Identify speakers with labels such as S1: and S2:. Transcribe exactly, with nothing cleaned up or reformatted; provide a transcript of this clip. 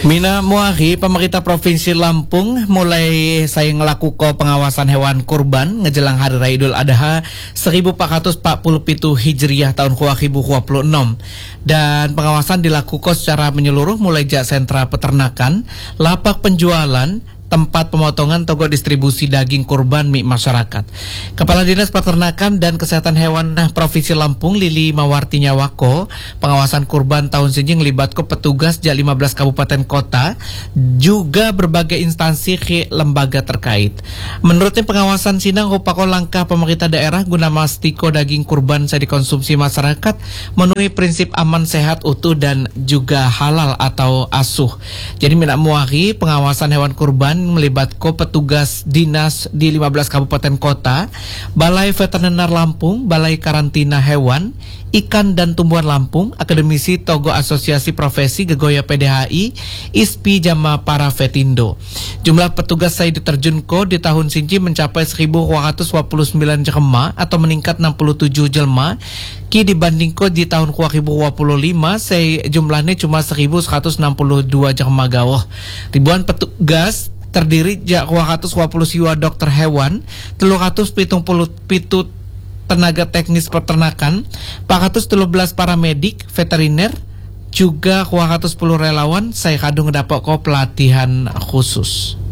S1: Mina muahi pemerintah Provinsi Lampung mulai saya ngelakukan pengawasan hewan kurban ngejelang Hari Raya Idul Adha seribu empat ratus empat puluh tujuh Hijriah tahun dua ribu dua puluh enam. Dan pengawasan dilakukan secara menyeluruh mulai jak sentra peternakan, lapak penjualan, tempat pemotongan togo distribusi daging kurban milik masyarakat. Kepala Dinas Peternakan dan Kesehatan Hewan Provinsi Lampung Lili Mawarti Nyawako, pengawasan kurban tahun sinjing libatko petugas jak lima belas kabupaten kota juga berbagai instansi ke lembaga terkait. Menurutnya pengawasan sinang rupako langkah pemerintah daerah guna mastiko daging kurban saya dikonsumsi masyarakat memenuhi prinsip aman, sehat, utuh dan juga halal atau asuh. Jadi minak muari pengawasan hewan kurban melibatkan petugas dinas di lima belas kabupaten kota, Balai Veteriner Lampung, Balai Karantina Hewan, Ikan dan Tumbuhan Lampung, akademisi Togo Asosiasi Profesi Gegoya P D H I, I S P I Jama Para Vetindo. Jumlah petugas saya diterjunko di tahun sinci mencapai seribu dua ratus dua puluh sembilan jelema atau meningkat enam puluh tujuh jelema. Ki dibandingko di tahun dua ribu dua puluh lima, saya jumlahnya cuma seribu seratus enam puluh dua jelema gawah. Ribuan petugas terdiri jak dua ratus dua puluh siwa dokter hewan, tiga ratus pitung puluh pitu tenaga teknis peternakan, empat ratus tiga belas paramedik veteriner, juga dua ratus sepuluh relawan saya kadung dapat ko pelatihan khusus.